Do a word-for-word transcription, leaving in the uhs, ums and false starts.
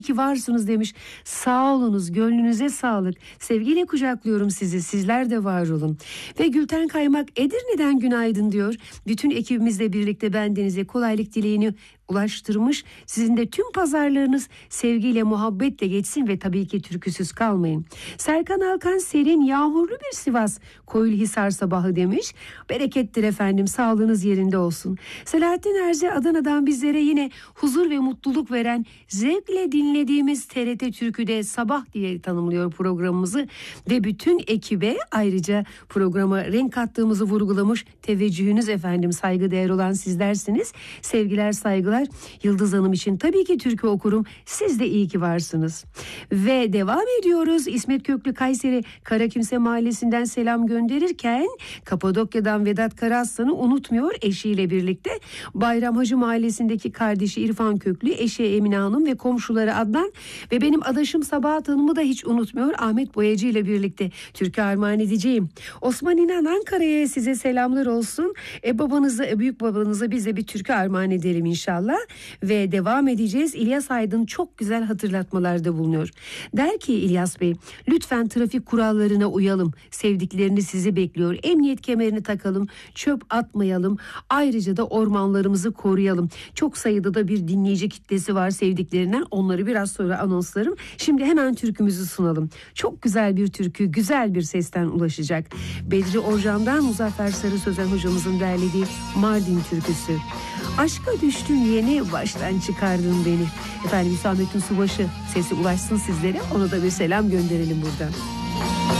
ki varsınız demiş. Sağ olunuz, gönlünüze sağlık. Sevgiyle kucaklıyorum sizi. Sizler de var olun. Ve Gülten Kaymak Edirne'den günaydın diyor. Bütün ekibimizle birlikte bendenize kolaylık dileğini ulaştırmış. Sizin de tüm pazarlarınız sevgiyle, muhabbetle geçsin ve tabii ki türküsüz kalmayın. Serkan Alkan serin, yağmurlu bir Sivas Koyulhisar sabahı demiş. Berekettir efendim, sağlığınız yerinde olsun. Selahattin Erze Adana'dan bizlere yine huzur ve mutluluk veren, zevkle dinlediğimiz T R T Türkü'de sabah diye tanımlıyor programımızı ve bütün ekibe ayrıca programa renk kattığımızı vurgulamış. Teveccühünüz efendim, saygıdeğer olan sizlersiniz. Sevgiler, saygılar. Yıldız Hanım için tabii ki türkü okurum. Siz de iyi ki varsınız. Ve devam ediyoruz. İsmet Köklü Kayseri Karakümse Mahallesi'nden selam gönderirken Kapadokya'dan Vedat Karaslan'ı unutmuyor eşiyle birlikte. Bayram Hacı Mahallesi'ndeki kardeşi İrfan Köklü, eşi Emine Hanım ve komşuları Adnan ve benim adaşım Sabahat Hanım'ı da hiç unutmuyor. Ahmet Boyacı ile birlikte türkü armağan edeceğim. Osman İnan Ankara'ya size selamlar olsun. E, babanıza, e, büyük babanıza biz de bir türkü armağan edelim inşallah. Ve devam edeceğiz. İlyas Aydın çok güzel hatırlatmalarda bulunuyor. Der ki İlyas Bey, lütfen trafik kurallarına uyalım. Sevdiklerini sizi bekliyor. Emniyet kemerini takalım. Çöp atmayalım. Ayrıca da ormanlarımızı koruyalım. Çok sayıda da bir dinleyici kitlesi var sevdiklerinden. Onları biraz sonra anonslarım. Şimdi hemen türkümüzü sunalım. Çok güzel bir türkü, güzel bir sesten ulaşacak. Bedri Orjan'dan Muzaffer Sarı Sözen hocamızın derlediği Mardin türküsü. Aşka düştün yeni, baştan çıkardın beni. Efendim Hüsamettin Subaşı sesi ulaşsın sizlere. Ona da bir selam gönderelim buradan.